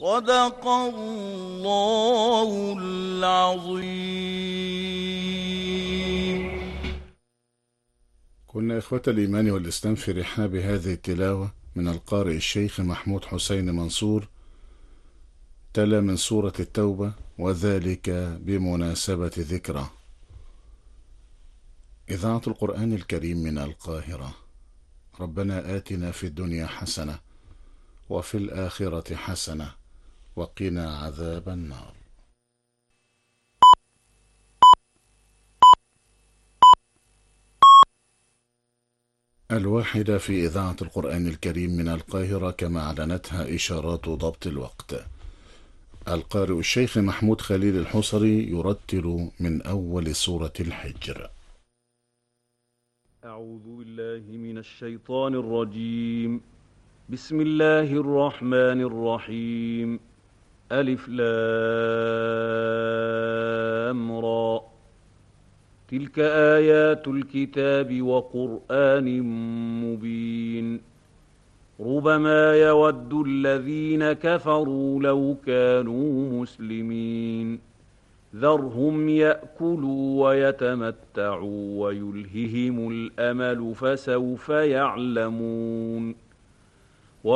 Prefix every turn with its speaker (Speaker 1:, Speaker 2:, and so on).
Speaker 1: صدق الله العظيم.
Speaker 2: كنا إخوة الإيمان والإسلام في رحاب هذه التلاوة من القارئ الشيخ محمود حسين منصور، تلا من سورة التوبة: وذلك بمناسبة ذكرى. إذاعة القرآن الكريم من القاهرة. ربنا آتنا في الدنيا حسنة وفي الآخرة حسنة وقنا عذاب النار. الواحدة في إذاعة القرآن الكريم من القاهرة كما أعلنتها إشارات ضبط الوقت. القارئ الشيخ محمود خليل الحصري يرتل من أول سورة الحجر.
Speaker 3: أعوذ بالله من الشيطان الرجيم. بسم الله الرحمن الرحيم. ألف لام را. تلك آيات الكتاب وقرآن مبين. ربما يود الذين كفروا لو كانوا مسلمين. ذرهم يأكلوا ويتمتعوا ويلههم الأمل فسوف يعلمون.